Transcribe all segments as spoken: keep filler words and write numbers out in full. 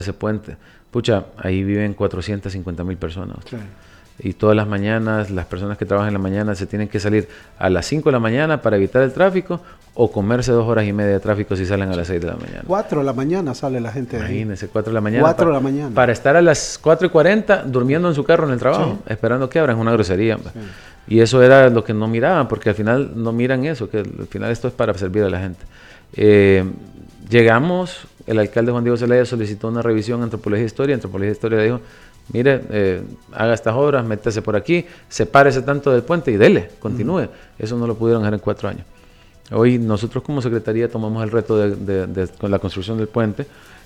ese puente. Pucha, ahí viven cuatrocientas cincuenta mil personas. Claro. Y todas las mañanas, las personas que trabajan en la mañana se tienen que salir a las cinco de la mañana para evitar el tráfico o comerse dos horas y media de tráfico si salen a las seis de la mañana. cuatro de la mañana sale la gente de ahí. Imagínense, cuatro de la mañana. cuatro de pa- la mañana. Para estar a las cuatro y cuarenta durmiendo en su carro en el trabajo, Sí. esperando que abran, es una grosería. Sí. Y eso era lo que no miraban, porque al final no miran eso, que al final esto es para servir a la gente. Eh, llegamos, el alcalde Juan Diego Zelaya solicitó una revisión en Antropología e Historia. Antropología e Historia le dijo, mire, eh, haga estas obras, métase por aquí, sepárese tanto del puente y dele, continúe. Uh-huh. Eso no lo pudieron hacer en cuatro años. Hoy nosotros como Secretaría tomamos el reto de, de, de, de con la construcción del puente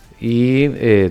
y eh,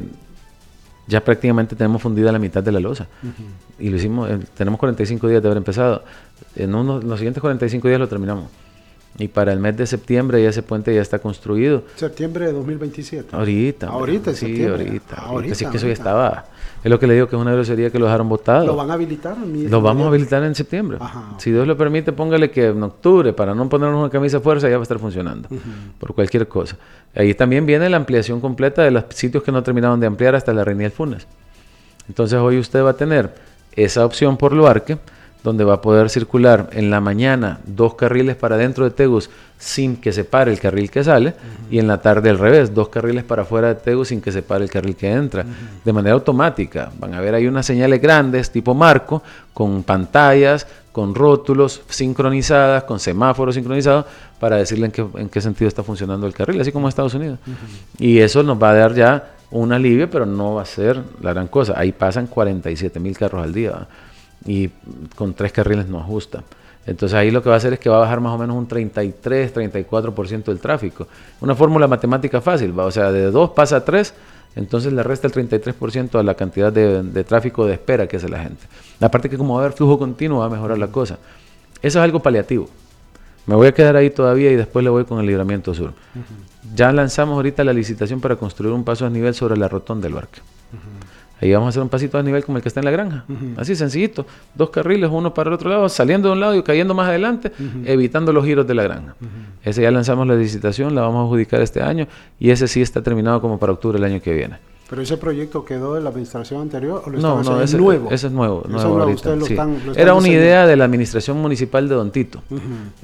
ya prácticamente tenemos fundida la mitad de la losa. Uh-huh. Y lo hicimos, eh, tenemos cuarenta y cinco días de haber empezado. En unos, los siguientes cuarenta y cinco días lo terminamos. Y para el mes de septiembre ya ese puente ya está construido. Septiembre de dos mil veintisiete. Ahorita. Ahorita, sí, septiembre. ahorita. Ahorita, ahorita. Así que eso ahorita. ya estaba. Es lo que le digo, que es una grosería que lo dejaron botado. ¿Lo van a habilitar? Lo vamos a habilitar en septiembre. Ajá, si Dios lo permite, póngale que en octubre, para no ponernos una camisa a fuerza, ya va a estar funcionando. Uh-huh. Por cualquier cosa. Ahí también viene la ampliación completa de los sitios que no terminaron de ampliar hasta la Reiniel Funes. Entonces hoy usted va a tener esa opción por Luarque, donde va a poder circular en la mañana dos carriles para dentro de Tegus sin que se pare el carril que sale, uh-huh. y en la tarde al revés, dos carriles para afuera de Tegus sin que se pare el carril que entra, uh-huh. de manera automática. Van a ver ahí unas señales grandes tipo marco, con pantallas, con rótulos sincronizadas, con semáforos sincronizados, para decirle en qué, en qué sentido está funcionando el carril, así como en Estados Unidos. Uh-huh. Y eso nos va a dar ya un alivio, pero no va a ser la gran cosa. Ahí pasan cuarenta y siete mil carros al día, ¿verdad? Y con tres carriles no ajusta. Entonces ahí lo que va a hacer es que va a bajar más o menos un treinta y tres, treinta y cuatro por ciento del tráfico. Una fórmula matemática fácil, ¿va? O sea, de dos pasa a tres, entonces le resta el treinta y tres por ciento a la cantidad de, de tráfico de espera que hace la gente. Aparte que como va a haber flujo continuo va a mejorar la cosa. Eso es algo paliativo. Me voy a quedar ahí todavía y después le voy con el Libramiento Sur. Uh-huh. Ya lanzamos ahorita la licitación para construir un paso a nivel sobre la rotonda del Luarque. Uh-huh. Ahí vamos a hacer un pasito a nivel como el que está en la granja. Uh-huh. Así sencillito. Dos carriles, uno para el otro lado, saliendo de un lado y cayendo más adelante, uh-huh. evitando los giros de la granja. Uh-huh. Ese ya lanzamos la licitación, la vamos a adjudicar este año y ese sí está terminado como para octubre del año que viene. ¿Pero ese proyecto quedó de la administración anterior o lo no, están no, ese, nuevo? Ese es nuevo. nuevo nuevo ahorita, lo sí. están, lo están Era una diseñando. idea de la administración municipal de Don Tito uh-huh.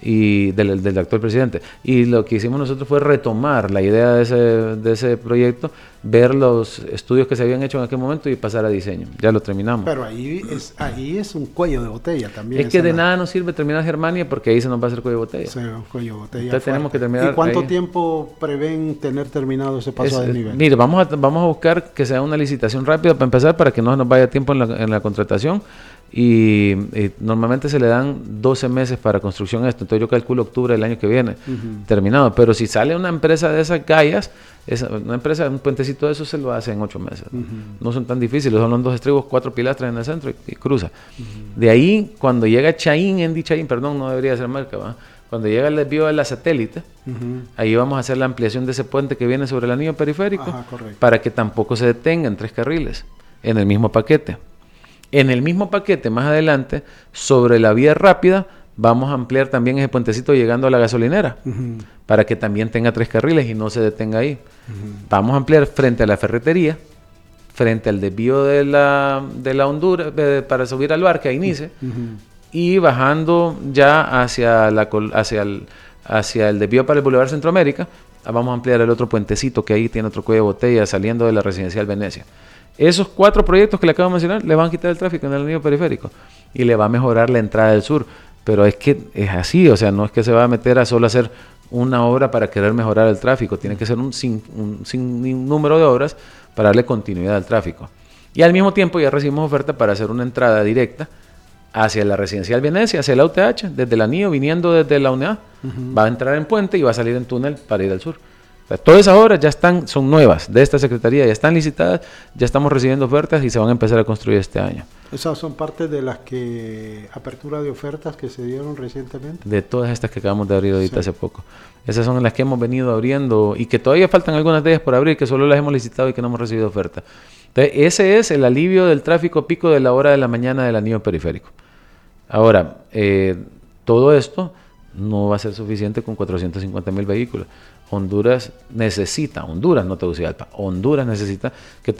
y del, del actual presidente. Y lo que hicimos nosotros fue retomar la idea de ese, de ese proyecto, ver los estudios que se habían hecho en aquel momento y pasar a diseño. Ya lo terminamos. Pero ahí es, ahí es un cuello de botella también. Es que de la... nada nos sirve terminar Germania porque ahí se nos va a hacer cuello de botella. Sí, un cuello de botella. Entonces tenemos que terminar. ¿Y cuánto ahí. tiempo prevén tener terminado ese paso es, a es, desnivel? Mire, vamos a, vamos a buscar que sea una licitación rápida para empezar, para que no nos vaya tiempo en la, en la contratación. Y, y normalmente se le dan doce meses para construcción esto, entonces yo calculo octubre del año que viene, uh-huh. terminado. Pero si sale una empresa de esas gallas, esa, una empresa, un puentecito de eso se lo hace en ocho meses. Uh-huh. No son tan difíciles, son los dos estribos, cuatro pilastras en el centro y, y cruza. Uh-huh. De ahí, cuando llega Chaín, Endy Chaín, perdón, no debería ser marca, ¿va? Cuando llega el desvío de la satélite, uh-huh. ahí vamos a hacer la ampliación de ese puente que viene sobre el anillo periférico. Ajá, para que tampoco se detengan tres carriles en el mismo paquete. En el mismo paquete, más adelante, sobre la vía rápida, vamos a ampliar también ese puentecito llegando a la gasolinera, uh-huh. para que también tenga tres carriles y no se detenga ahí. Uh-huh. Vamos a ampliar frente a la ferretería, frente al desvío de la, de la Honduras, de, para subir al Luarque, a Inice, uh-huh. y bajando ya hacia, la, hacia, el, hacia el desvío para el Boulevard Centroamérica, vamos a ampliar el otro puentecito que ahí tiene otro cuello de botella saliendo de la Residencial Venecia. Esos cuatro proyectos que le acabo de mencionar le van a quitar el tráfico en el anillo periférico y le va a mejorar la entrada del sur. Pero es que es así, o sea, no es que se va a meter a solo hacer una obra para querer mejorar el tráfico. Tiene que ser un, sin, un, sin un número de obras para darle continuidad al tráfico. Y al mismo tiempo ya recibimos oferta para hacer una entrada directa hacia la Residencial Venecia, hacia la U T H, desde el anillo, viniendo desde la U N A. Uh-huh. Va a entrar en puente y va a salir en túnel para ir al sur. O sea, todas esas obras ya están, son nuevas de esta Secretaría, ya están licitadas, ya estamos recibiendo ofertas y se van a empezar a construir este año. ¿Esas son parte de las que apertura de ofertas que se dieron recientemente? De todas estas que acabamos de abrir ahorita sí. hace poco. Esas son las que hemos venido abriendo y que todavía faltan algunas de ellas por abrir, que solo las hemos licitado y que no hemos recibido oferta. Entonces, ese es el alivio del tráfico pico de la hora de la mañana del anillo periférico. Ahora, eh, todo esto no va a ser suficiente con cuatrocientos cincuenta mil vehículos. Honduras necesita, Honduras, no Tegucigalpa, Honduras necesita que